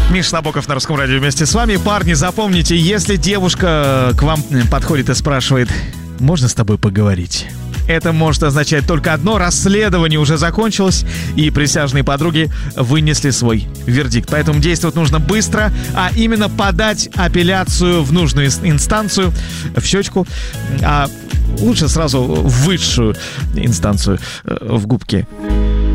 Миша Набоков на Русском радио вместе с вами. Парни, запомните, если девушка к вам подходит и спрашивает: можно с тобой поговорить? Это может означать только одно: расследование уже закончилось, и присяжные подруги вынесли свой вердикт. Поэтому действовать нужно быстро, а именно подать апелляцию в нужную инстанцию, в щечку, а лучше сразу в высшую инстанцию, в губки.